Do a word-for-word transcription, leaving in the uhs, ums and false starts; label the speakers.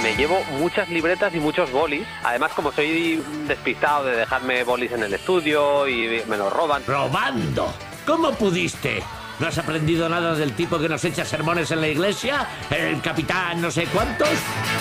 Speaker 1: me llevo muchas libretas y muchos bolis. Además, como soy despistado de dejarme bolis en el estudio y me los roban.
Speaker 2: ¿Robando? ¿Cómo pudiste? ¿No has aprendido nada del tipo que nos echa sermones en la iglesia? ¿El capitán no sé cuántos?